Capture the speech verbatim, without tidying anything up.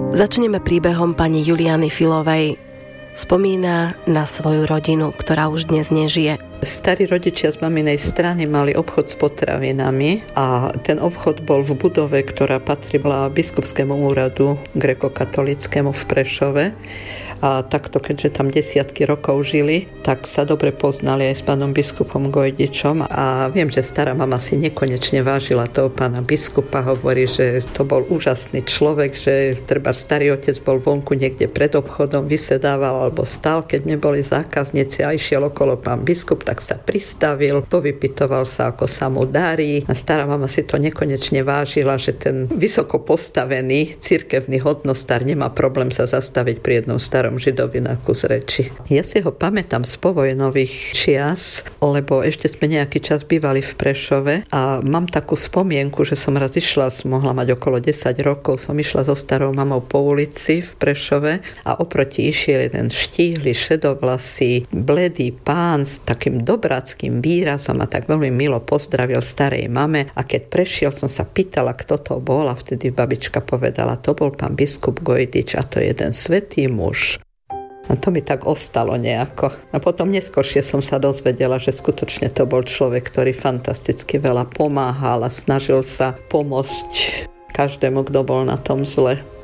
Začneme príbehom pani Juliany Filovej. Spomína na svoju rodinu, ktorá už dnes nežije. Starí rodičia z maminej strany mali obchod s potravinami a ten obchod bol v budove, ktorá patrila biskupskému úradu grékokatolickému v Prešove. A takto, keďže tam desiatky rokov žili, tak sa dobre poznali aj s pánom biskupom Gojdičom a viem, že stará mama si nekonečne vážila toho pána biskupa, hovorí, že to bol úžasný človek, že treba starý otec bol vonku niekde pred obchodom, vysedával alebo stál, keď neboli zákazníci a išiel okolo pán biskup, tak sa pristavil, povypytoval sa, ako sa mu darí. A stará mama si to nekonečne vážila, že ten vysoko postavený cirkevný hodnostár nemá problém sa zastaviť pri jednom starom Židovi na kus reči. Ja si ho pamätám z povojnových čias, lebo ešte sme nejaký čas bývali v Prešove a mám takú spomienku, že som raz išla, som mohla mať okolo desať rokov, som išla so starou mamou po ulici v Prešove a oproti išiel jeden štíhly, šedovlasý, bledý pán s takým dobráckým výrazom a tak veľmi milo pozdravil starej mame a keď prešiel, som sa pýtala, kto to bol a vtedy babička povedala, to bol pán biskup Gojdič a to je jeden svätý muž. A to mi tak ostalo nejako. A potom neskôršie som sa dozvedela, že skutočne to bol človek, ktorý fantasticky veľa pomáhal a snažil sa pomôcť každému, kto bol na tom zle.